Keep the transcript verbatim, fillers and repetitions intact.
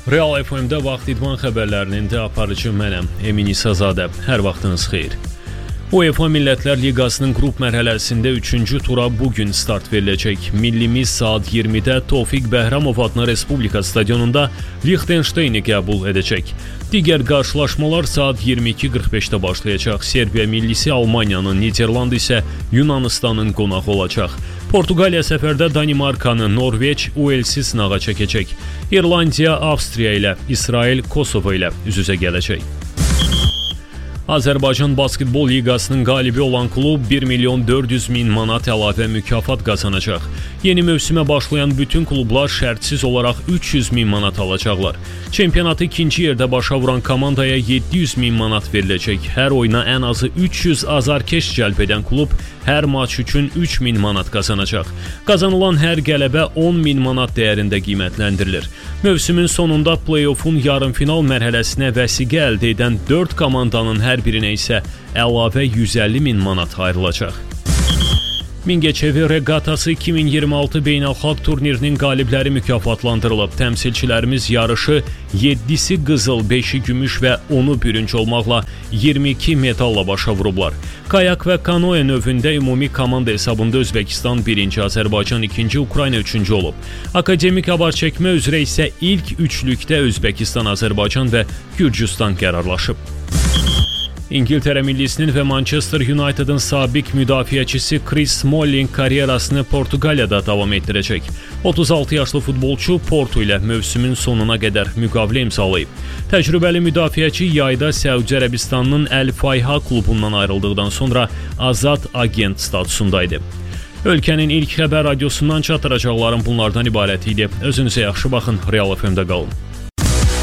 Real F M-də vaxt idman xəbərlərinin də aparıcı mənəm, Emin İsazadə. Hər vaxtınız xeyir. UEFA Millətlər Liqasının qrup mərhələsində üçüncü tura bugün start veriləcək. Millimiz saat iyirmidə Tofiq Bəhramov adına Respublika stadionunda Liechtenstein'i qəbul edəcək. Digər qarşılaşmalar saat iyirmi iki qırx beşdə başlayacaq. Serbiya millisi Almaniyanın, Niderland isə Yunanistanın qonağı olacaq. Portuqaliya səfərdə Danimarkanı, Norveç Uelsi sınağa çəkəcək. İrlandiya Avstriya ilə, İsrail Kosovo ilə üz-üzə gələcək. Azərbaycan Basketbol Liqasının qalibi olan klub bir milyon dörd yüz min manat əlavə mükafat qazanacaq. Yeni mövsümə başlayan bütün klublar şərtsiz olaraq üç yüz min manat alacaqlar. Çempionatı ikinci yerdə başa vuran komandaya yeddi yüz min manat veriləcək. Hər oyuna ən azı üç yüz azarkeş cəlb edən klub hər maç üçün üç min manat qazanacaq. Qazanılan hər qələbə on min manat dəyərində qiymətləndirilir. Mövsümün sonunda play-off'un yarımfinal mərhələsinə vəsiqə əldə edən dörd komandanın hər birinə isə əlavə yüz əlli min manat ayrılacaq. Mingəçevir Reqatası iki min iyirmi altı beynəlxalq turnirinin qalibləri mükafatlandırılıb. Təmsilçilərimiz yarışı yeddisi qızıl, beşi gümüş və onu bürünc olmaqla iyirmi iki medalla başa vurublar. Kayak və kanoe növündə ümumi komanda hesabında Özbəkistan birinci, Azərbaycan ikinci, Ukrayna üçüncü olub. Akademik avar çəkmə üzrə isə ilk üçlükdə Özbəkistan, Azərbaycan və Gürcüstan qərarlaşıb. İngiltərə millisinin və Manchester United'ın sabiq müdafiəçisi Chris Smalling karyerasını Portuqaliyada davam etdirəcək. otuz altı yaşlı futbolçu Porto ilə mövsümün sonuna qədər müqavilə imzalayıb. Təcrübəli müdafiəçi yayda Səudiyyə Ərəbistanının Əl-Fayha klubundan ayrıldıqdan sonra azad agent statusundaydı. Ölkənin ilk xəbər radiosundan çatdıracaqlarım bunlardan ibarət idi. Özünüzə yaxşı baxın, Real F M-də qalın.